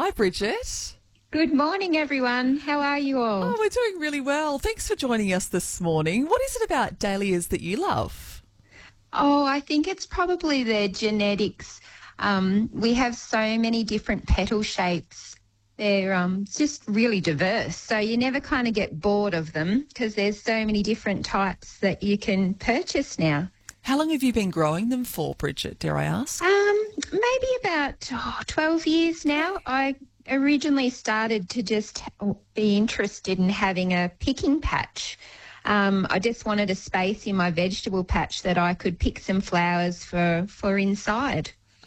Hi, Bridget. Good morning, everyone. How are you all? Oh, we're doing really well. Thanks for joining us this morning. What is it about dahlias that you love? Oh, I think it's probably their genetics. We have so many different petal shapes. They're just really diverse. So you never kind of get bored of them because there's so many different types that you can purchase now. How long have you been growing them for, Bridget, dare I ask? Maybe about 12 years now. I originally started to just be interested in having a picking patch. I just wanted a space in my vegetable patch that I could pick some flowers for inside.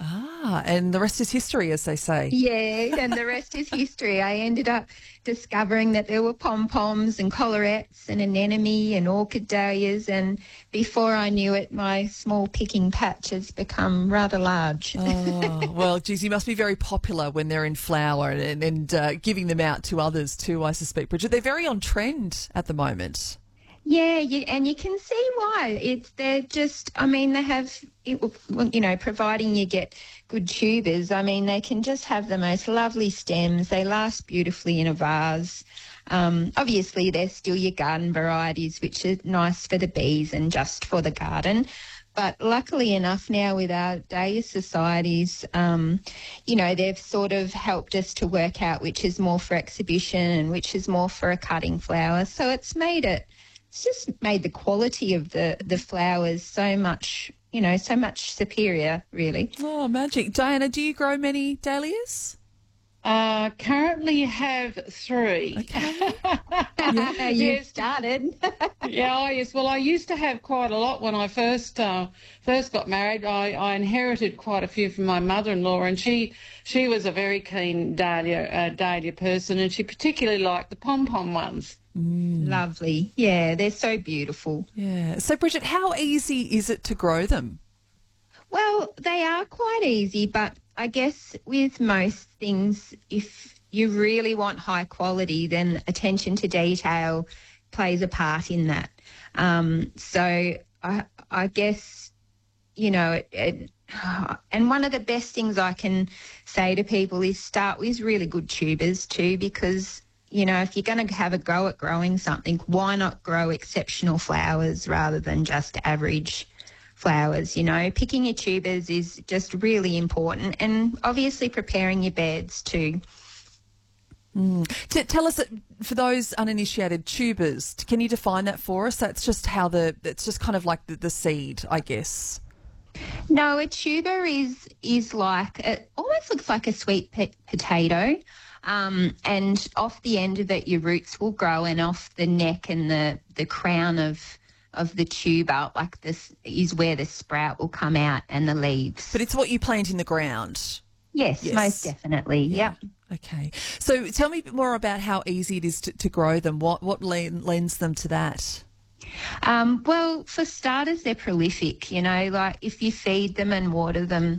And the rest is history, as they say. Yeah, and the rest is history. I ended up discovering that there were pom-poms and collarettes and anemone and orchid dahlias, and before I knew it, my small picking patch has become rather large. Oh, well, geez, you must be very popular when they're in flower and giving them out to others too, I suspect, Bridget. They're very on trend at the moment. Yeah, and you can see why. They're just, I mean, they have, providing you get good tubers, I mean, they can just have the most lovely stems. They last beautifully in a vase. Obviously, they're still your garden varieties, which are nice for the bees and just for the garden. But luckily enough now with our Dahlia societies, they've sort of helped us to work out which is more for exhibition and which is more for a cutting flower. So it's just made the quality of the flowers so much superior, really. Oh, magic. Diana, do you grow many dahlias? Currently have 3. Okay. You started. Yes. Well, I used to have quite a lot when I first got married. I inherited quite a few from my mother-in-law, and she was a very keen dahlia person, and she particularly liked the pom-pom ones. Lovely. Yeah, they're so beautiful. Yeah. So, Bridget, how easy is it to grow them? Well, they are quite easy, but I guess with most things, if you really want high quality, then attention to detail plays a part in that. So I guess, and one of the best things I can say to people is start with really good tubers too, because if you're going to have a go at growing something, why not grow exceptional flowers rather than just average flowers? Picking your tubers is just really important, and obviously preparing your beds too. Tell us, for those uninitiated, tubers, can you define that for us? That's just it's just kind of like the seed, I guess. No, a tuber is like, it almost looks like a sweet potato. And off the end of it, your roots will grow, and off the neck and the crown of the tuber, like this, is where the sprout will come out and the leaves. But it's what you plant in the ground. Yes. Most definitely. Yeah. Yep. Okay. So tell me more about how easy it is to grow them. What lends them to that? Well, for starters, they're prolific. Like if you feed them and water them,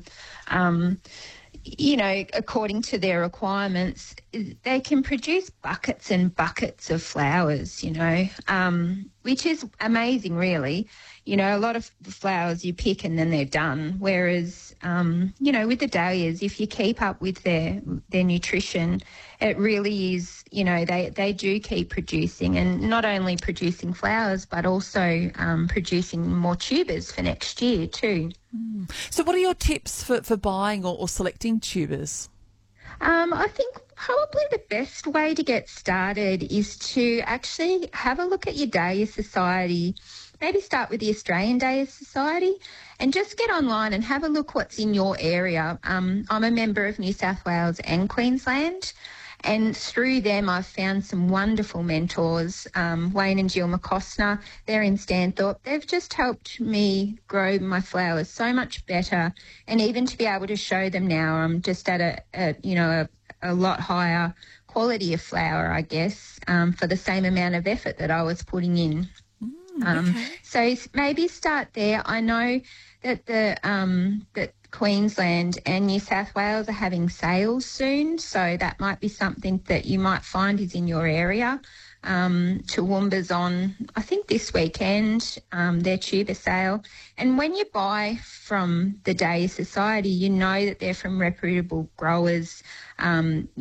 according to their requirements, they can produce buckets and buckets of flowers, which is amazing, really. A lot of flowers you pick and then they're done, whereas, with the dahlias, if you keep up with their nutrition, it really is, they do keep producing, and not only producing flowers, but also producing more tubers for next year too. So what are your tips for buying or selecting tubers? I think probably the best way to get started is to actually have a look at your Dahlia Society. Maybe start with the Australian Dahlia Society and just get online and have a look what's in your area. I'm a member of New South Wales and Queensland, and through them I've found some wonderful mentors, Wayne and Jill McCostner. They're in Stanthorpe. They've just helped me grow my flowers so much better, and even to be able to show them now, I'm just at a lot higher quality of flower, I guess, for the same amount of effort that I was putting in. So maybe start there. I know that that Queensland and New South Wales are having sales soon, so that might be something that you might find is in your area. Toowoomba's on, I think, this weekend, their tuber sale. And when you buy from the Dahlia Society, you know that they're from reputable growers.